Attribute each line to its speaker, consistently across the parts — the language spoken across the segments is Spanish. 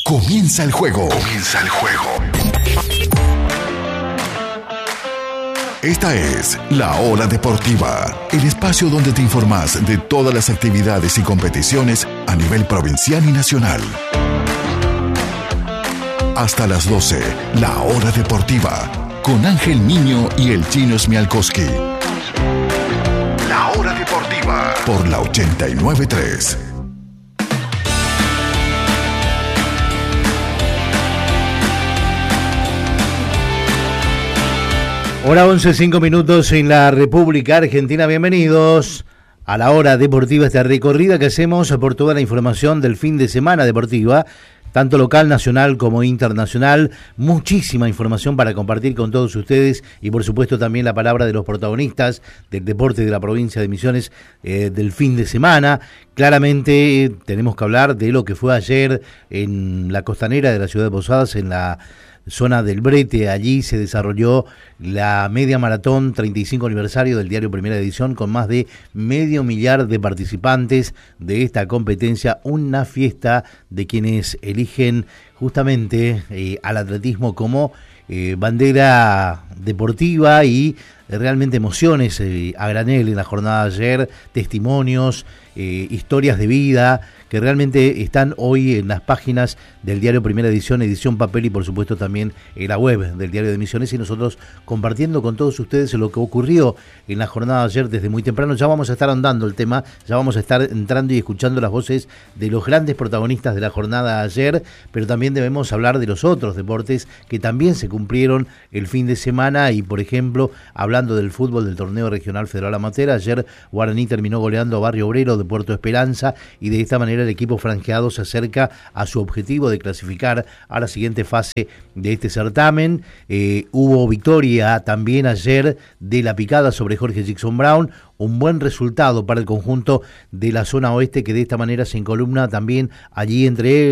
Speaker 1: Comienza el juego. Comienza el juego. Esta es La Hora Deportiva, el espacio donde te informás de todas las actividades y competiciones a nivel provincial y nacional. Hasta las 12, La Hora Deportiva, con Ángel Niño y el Chino Smialkowski. La Hora Deportiva, por la 89.3.
Speaker 2: Hora 11, 5 minutos en la República Argentina. Bienvenidos a la Hora Deportiva, esta recorrida que hacemos por toda la información del fin de semana deportiva, tanto local, nacional como internacional. Muchísima información para compartir con todos ustedes y por supuesto también la palabra de los protagonistas del deporte de la provincia de Misiones del fin de semana. Claramente tenemos que hablar de lo que fue ayer en la costanera de la ciudad de Posadas, en la zona del Brete. Allí se desarrolló la media maratón 35 aniversario del diario Primera Edición, con más de 500.000 de participantes de esta competencia, una fiesta de quienes eligen justamente al atletismo como bandera deportiva y realmente emociones a granel en la jornada de ayer, testimonios, historias de vida que realmente están hoy en las páginas del diario Primera Edición, edición papel y por supuesto también en la web del diario de Misiones, y nosotros compartiendo con todos ustedes lo que ocurrió en la jornada de ayer desde muy temprano. Ya vamos a estar ahondando el tema, ya vamos a estar entrando y escuchando las voces de los grandes protagonistas de la jornada de ayer, pero también debemos hablar de los otros deportes que también se cumplieron el fin de semana. Y por ejemplo, hablando del fútbol del torneo regional federal amateur, ayer Guaraní terminó goleando a Barrio Obrero de Puerto Esperanza y de esta manera el equipo franjeado se acerca a su objetivo de clasificar a la siguiente fase de este certamen. Hubo victoria también ayer de La Picada sobre Jorge Jackson Brown, un buen resultado para el conjunto de la zona oeste, que de esta manera se encolumna también allí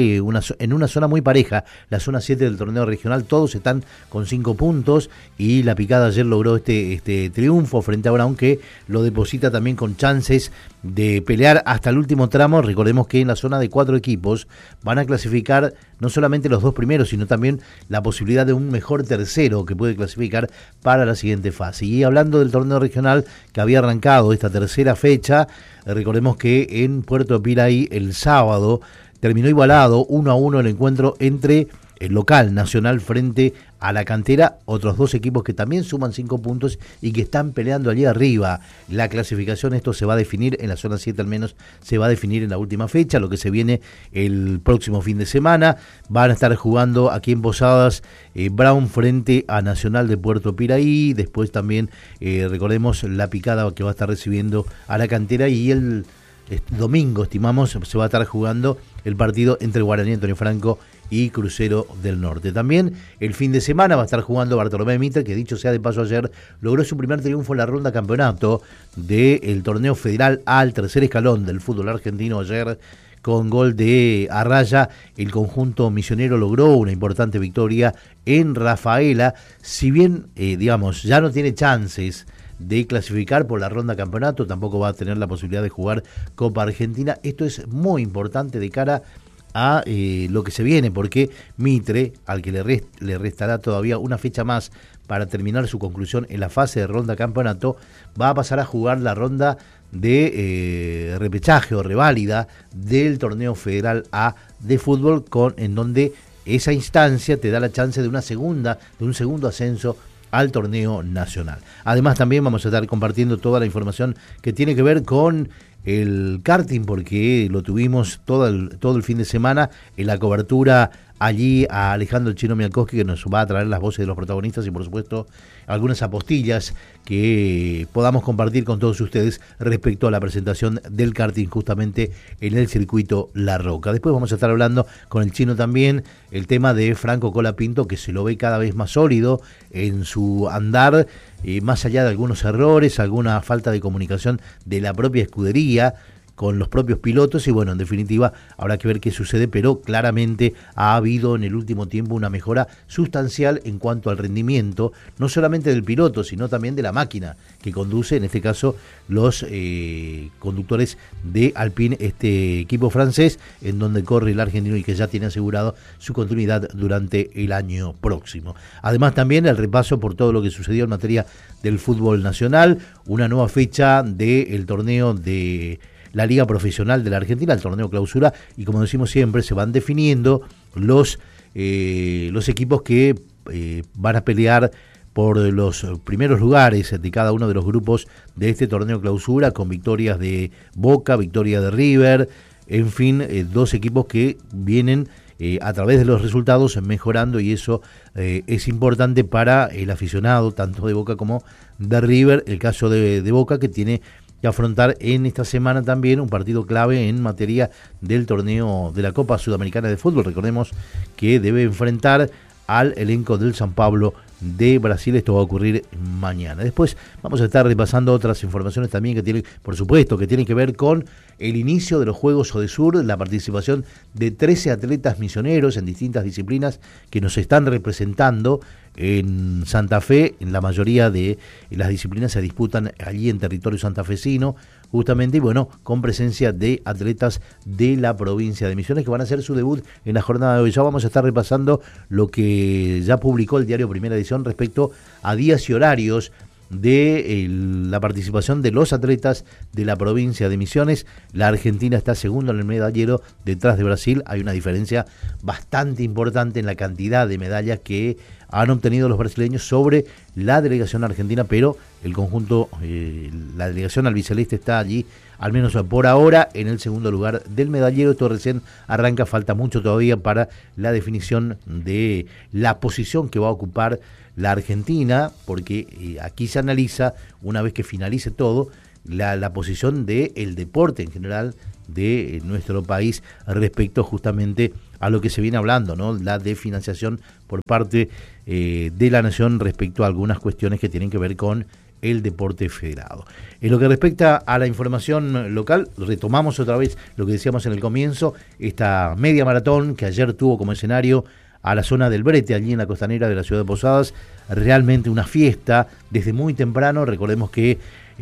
Speaker 2: en una zona muy pareja, la zona 7 del torneo regional. Todos están con 5 puntos y La Picada ayer logró este triunfo frente a Brown, que lo deposita también con chances de pelear hasta el último tramo. Recordemos que en la zona de 4 equipos van a clasificar no solamente los 2 primeros, sino también la posibilidad de un mejor tercero que puede clasificar para la siguiente fase. Y hablando del torneo regional que había arrancado esta tercera fecha, recordemos que en Puerto Piraí el sábado terminó igualado 1-1 el encuentro entre el local Nacional frente a la Cantera, otros 2 equipos que también suman 5 puntos y que están peleando allí arriba la clasificación. Esto se va a definir en la zona 7, al menos se va a definir en la última fecha, lo que se viene el próximo fin de semana. Van a estar jugando aquí en Posadas Brown frente a Nacional de Puerto Piraí. Después también recordemos La Picada, que va a estar recibiendo a la Cantera, y el domingo, estimamos, se va a estar jugando el partido entre Guaraní Antonio Franco y Crucero del Norte. También el fin de semana va a estar jugando Bartolomé Mitre, que dicho sea de paso ayer logró su primer triunfo en la ronda campeonato del torneo federal al tercer escalón del fútbol argentino. Ayer, con gol de Arraya, el conjunto misionero logró una importante victoria en Rafaela. Si bien, ya no tiene chances de clasificar por la ronda campeonato, tampoco va a tener la posibilidad de jugar Copa Argentina. Esto es muy importante de cara a lo que se viene, porque Mitre, al que le restará todavía una fecha más para terminar su conclusión en la fase de ronda campeonato, va a pasar a jugar la ronda de repechaje o reválida del torneo federal A de fútbol, en donde esa instancia te da la chance de un segundo ascenso al torneo nacional. Además, también vamos a estar compartiendo toda la información que tiene que ver con el karting, porque lo tuvimos todo el fin de semana en la cobertura allí a Alejandro Chino Smialkowski, que nos va a traer las voces de los protagonistas y por supuesto algunas apostillas que podamos compartir con todos ustedes respecto a la presentación del karting justamente en el circuito La Roca. Después vamos a estar hablando con el Chino también el tema de Franco Colapinto, que se lo ve cada vez más sólido en su andar, más allá de algunos errores, alguna falta de comunicación de la propia escudería, con los propios pilotos y bueno, en definitiva habrá que ver qué sucede, pero claramente ha habido en el último tiempo una mejora sustancial en cuanto al rendimiento, no solamente del piloto, sino también de la máquina que conduce, en este caso, los conductores de Alpine, este equipo francés, en donde corre el argentino y que ya tiene asegurado su continuidad durante el año próximo. Además también el repaso por todo lo que sucedió en materia del fútbol nacional, una nueva fecha del torneo de la Liga Profesional de la Argentina, el torneo clausura, y como decimos siempre, se van definiendo los equipos que van a pelear por los primeros lugares de cada uno de los grupos de este torneo clausura, con victorias de Boca, victoria de River, en fin, dos equipos que vienen a través de los resultados mejorando, y eso es importante para el aficionado, tanto de Boca como de River. El caso de Boca, que tiene que afrontar en esta semana también un partido clave en materia del torneo de la Copa Sudamericana de Fútbol. Recordemos que debe enfrentar al elenco del San Pablo de Brasil. Esto va a ocurrir mañana. Después vamos a estar repasando otras informaciones también que tienen, por supuesto, que tienen que ver con el inicio de los Juegos Odesur, la participación de 13 atletas misioneros en distintas disciplinas que nos están representando en Santa Fe. En la mayoría de las disciplinas se disputan allí en territorio santafesino, justamente, y bueno, con presencia de atletas de la provincia de Misiones que van a hacer su debut en la jornada de hoy. Ya vamos a estar repasando lo que ya publicó el diario Primera Edición respecto a días y horarios de la participación de los atletas de la provincia de Misiones. La Argentina está segundo en el medallero, detrás de Brasil. Hay una diferencia bastante importante en la cantidad de medallas que han obtenido los brasileños sobre la delegación argentina, pero el conjunto, la delegación albiceleste está allí, al menos por ahora, en el segundo lugar del medallero. Esto recién arranca, falta mucho todavía para la definición de la posición que va a ocupar la Argentina, porque aquí se analiza, una vez que finalice todo, la posición del deporte en general de nuestro país respecto justamente a lo que se viene hablando, ¿no? La de financiación por parte de la nación respecto a algunas cuestiones que tienen que ver con el deporte federado. En lo que respecta a la información local, retomamos otra vez lo que decíamos en el comienzo, esta media maratón que ayer tuvo como escenario a la zona del Brete, allí en la costanera de la ciudad de Posadas. Realmente una fiesta desde muy temprano. Recordemos que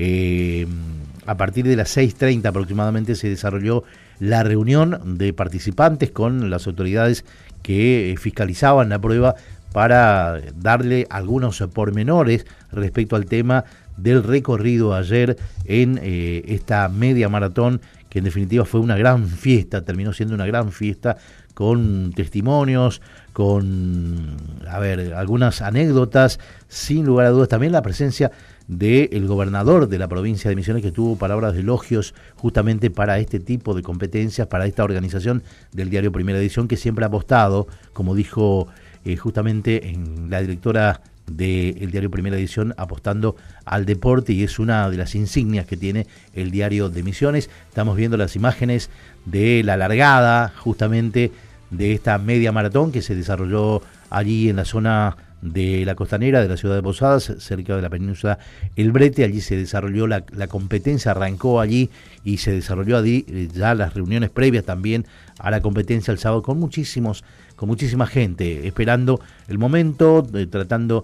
Speaker 2: a partir de las 6:30 aproximadamente se desarrolló la reunión de participantes con las autoridades que fiscalizaban la prueba para darle algunos pormenores respecto al tema del recorrido ayer en esta media maratón, que en definitiva fue una gran fiesta, terminó siendo una gran fiesta con testimonios, con algunas anécdotas, sin lugar a dudas también la presencia del gobernador de la provincia de Misiones, que tuvo palabras de elogios justamente para este tipo de competencias, para esta organización del diario Primera Edición, que siempre ha apostado, como dijo justamente en la directora del diario Primera Edición, apostando al deporte, y es una de las insignias que tiene el diario de Misiones. Estamos viendo las imágenes de la largada justamente de esta media maratón que se desarrolló allí en la zona de la costanera de la ciudad de Posadas, cerca de la península El Brete. Allí se desarrolló la competencia, arrancó allí y se desarrolló allí ya las reuniones previas también a la competencia el sábado, con muchísima gente esperando el momento, tratando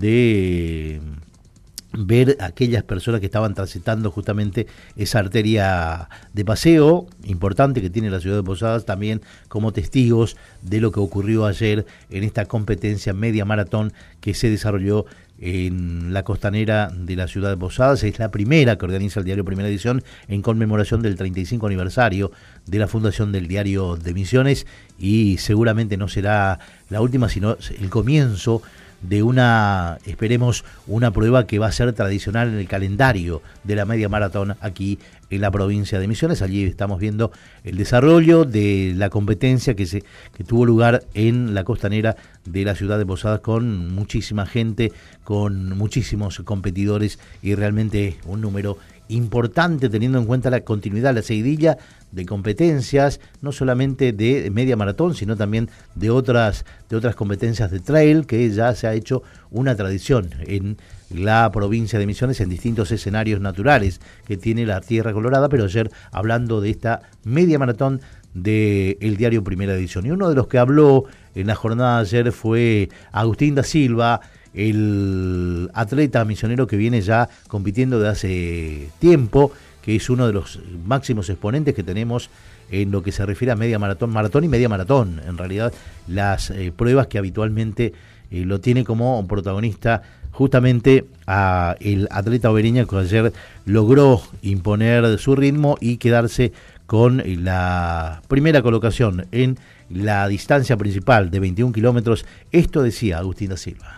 Speaker 2: de ver a aquellas personas que estaban transitando justamente esa arteria de paseo importante que tiene la ciudad de Posadas, también como testigos de lo que ocurrió ayer en esta competencia media maratón que se desarrolló en la costanera de la ciudad de Posadas. Es la primera que organiza el diario Primera Edición en conmemoración del 35 aniversario de la fundación del diario de Misiones, y seguramente no será la última, sino el comienzo de esperemos, una prueba que va a ser tradicional en el calendario de la media maratón aquí en la provincia de Misiones. Allí estamos viendo el desarrollo de la competencia que tuvo lugar en la costanera de la ciudad de Posadas, con muchísima gente, con muchísimos competidores, y realmente un número importante teniendo en cuenta la continuidad, la seguidilla de competencias, no solamente de media maratón, sino también de otras competencias de trail, que ya se ha hecho una tradición en la provincia de Misiones en distintos escenarios naturales que tiene la Tierra Colorada, pero ayer hablando de esta media maratón del diario Primera Edición. Y uno de los que habló en la jornada de ayer fue Agustín da Silva, el atleta misionero que viene ya compitiendo de hace tiempo, que es uno de los máximos exponentes que tenemos en lo que se refiere a media maratón, maratón y media maratón. En realidad, las pruebas que habitualmente lo tiene como protagonista justamente a el atleta obereña, que ayer logró imponer su ritmo y quedarse con la primera colocación en la distancia principal de 21 kilómetros. Esto decía Agustín da Silva.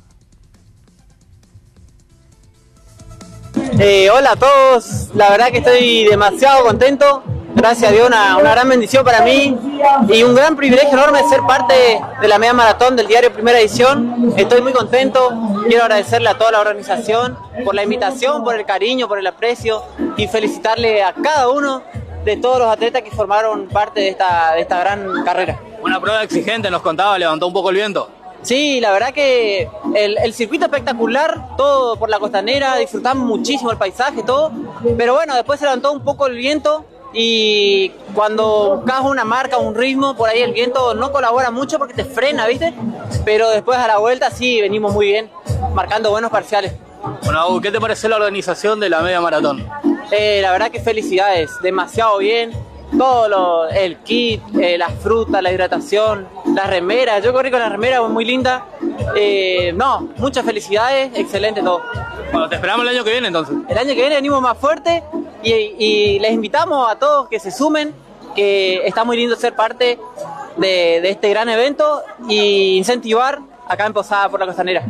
Speaker 3: Hola a todos, la verdad que estoy demasiado contento, gracias a Dios una gran bendición para mí y un gran privilegio enorme ser parte de la media maratón del diario Primera Edición. Estoy muy contento, quiero agradecerle a toda la organización por la invitación, por el cariño, por el aprecio y felicitarle a cada uno de todos los atletas que formaron parte de esta gran carrera.
Speaker 4: Una prueba exigente, nos contaba, levantó un poco el viento.
Speaker 3: Sí, la verdad que el circuito espectacular, todo por la costanera, disfrutamos muchísimo el paisaje, todo, pero bueno, después se levantó un poco el viento y cuando buscas una marca, un ritmo, por ahí el viento no colabora mucho porque te frena, ¿viste? Pero después a la vuelta sí venimos muy bien, marcando buenos parciales.
Speaker 4: Bueno, ¿qué te pareció la organización de la media maratón?
Speaker 3: La verdad que felicidades, demasiado bien. Todo el kit, las frutas, la hidratación, las remeras. Yo corrí con la remera muy linda. Muchas felicidades, excelente todo.
Speaker 4: Bueno, te esperamos el año que viene entonces.
Speaker 3: El año que viene venimos más fuerte y les invitamos a todos que se sumen, que está muy lindo ser parte de este gran evento y incentivar acá en Posada por la Costanera.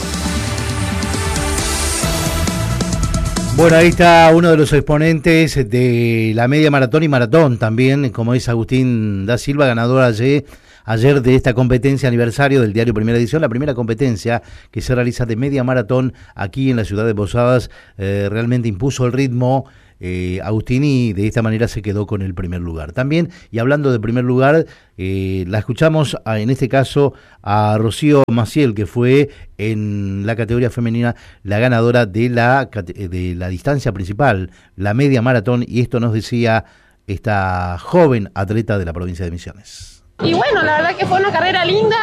Speaker 2: Bueno, ahí está uno de los exponentes de la media maratón y maratón también, como es Agustín da Silva, ganador ayer de esta competencia aniversario del diario Primera Edición, la primera competencia que se realiza de media maratón aquí en la ciudad de Posadas. Realmente impuso el ritmo Agustín y de esta manera se quedó con el primer lugar. También, y hablando de primer lugar, la escuchamos en este caso a Rocío Maciel, que fue en la categoría femenina la ganadora de la distancia principal, la media maratón, y esto nos decía esta joven atleta de la provincia de Misiones.
Speaker 5: Y bueno, la verdad que fue una carrera linda,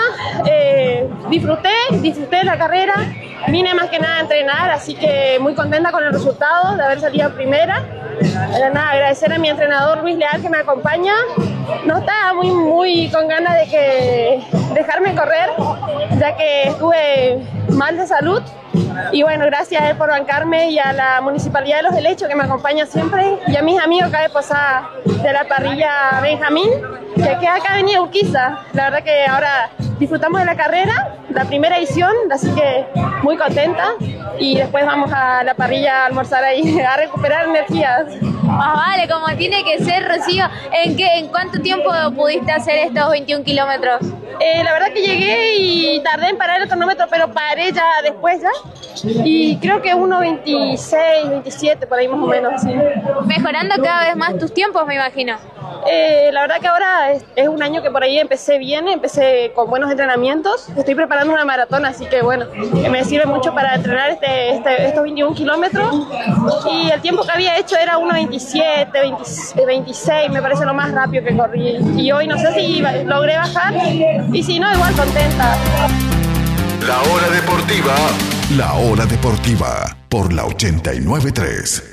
Speaker 5: disfruté la carrera, vine más que nada a entrenar, así que muy contenta con el resultado de haber salido primera. Agradecer a mi entrenador Luis Leal que me acompaña. No estaba muy con ganas de dejarme correr, ya que estuve mal de salud. Y bueno, gracias a él por bancarme y a la Municipalidad de Los Helechos que me acompaña siempre y a mis amigos acá de Posada de la parrilla Benjamín, que queda acá en Urquiza. La verdad que ahora disfrutamos de la carrera, la primera edición, así que muy contenta y después vamos a la parrilla a almorzar ahí, a recuperar energías.
Speaker 6: Vale, como tiene que ser, Rocío. ¿En cuánto tiempo pudiste hacer estos 21 kilómetros?
Speaker 5: La verdad que llegué y tardé en parar el cronómetro, pero paré ya después y creo que 1.26, 27 por ahí más o menos, sí.
Speaker 6: Mejorando cada vez más tus tiempos, me imagino.
Speaker 5: La verdad que ahora es un año que por ahí empecé bien, empecé con buenos entrenamientos, estoy preparando una maratón, así que bueno, me sirve mucho para entrenar estos 21 kilómetros y el tiempo que había hecho era 1.27, 26, me parece lo más rápido que corrí y hoy no sé si logré bajar y si no, igual contenta.
Speaker 1: La hora deportiva. La hora deportiva por la 89.3.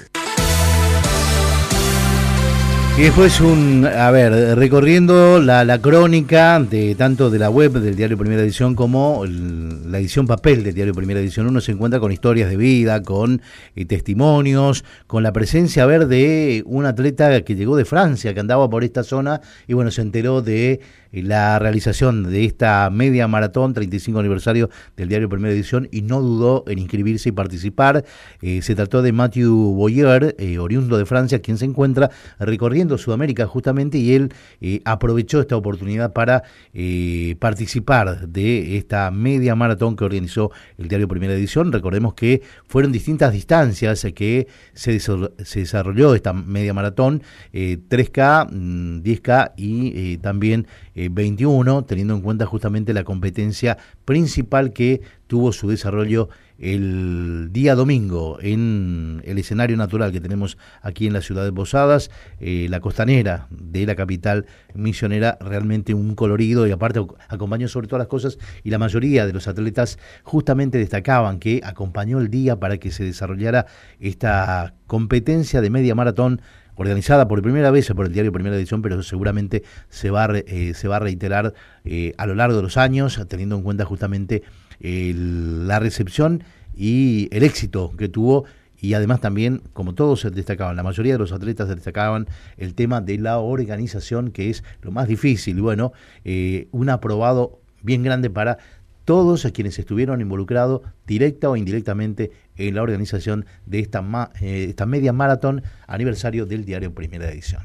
Speaker 2: Y después recorriendo la crónica de tanto de la web del diario Primera Edición como la edición papel del diario Primera Edición, uno se encuentra con historias de vida, con testimonios, con la presencia de un atleta que llegó de Francia, que andaba por esta zona y bueno, se enteró de la realización de esta media maratón, 35 aniversario del diario Primera Edición, y no dudó en inscribirse y participar. Se trató de Mathieu Boyer, oriundo de Francia, quien se encuentra recorriendo recorriendo Sudamérica justamente, y él aprovechó esta oportunidad para participar de esta media maratón que organizó el diario Primera Edición. Recordemos que fueron distintas distancias que se desarrolló esta media maratón, 3K, 10K y también 21, teniendo en cuenta justamente la competencia principal que tuvo su desarrollo el día domingo en el escenario natural que tenemos aquí en la ciudad de Posadas, la costanera de la capital misionera, realmente un colorido, y aparte acompañó sobre todas las cosas, y la mayoría de los atletas justamente destacaban que acompañó el día para que se desarrollara esta competencia de media maratón organizada por primera vez por el diario Primera Edición, pero seguramente se va a reiterar a lo largo de los años, teniendo en cuenta justamente la recepción y el éxito que tuvo, y además también, como todos se destacaban, la mayoría de los atletas destacaban el tema de la organización, que es lo más difícil, y bueno, un aprobado bien grande para todos a quienes estuvieron involucrados directa o indirectamente en la organización de esta media maratón aniversario del diario Primera Edición.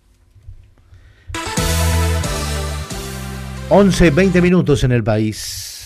Speaker 2: 11:20 en el país.